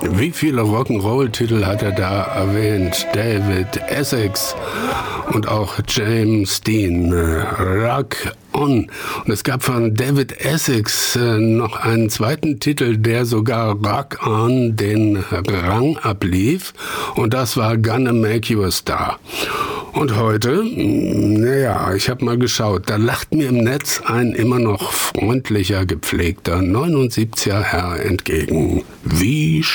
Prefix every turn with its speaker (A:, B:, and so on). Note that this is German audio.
A: Wie viele Rock'n'Roll-Titel hat er da erwähnt? David Essex und auch James Dean. Rock On. Und es gab von David Essex noch einen zweiten Titel, der sogar Rock On den Rang ablief. Und das war Gonna Make You a Star. Und heute, naja, ich habe mal geschaut, da lacht mir im Netz ein immer noch freundlicher, gepflegter 79er Herr entgegen. Wie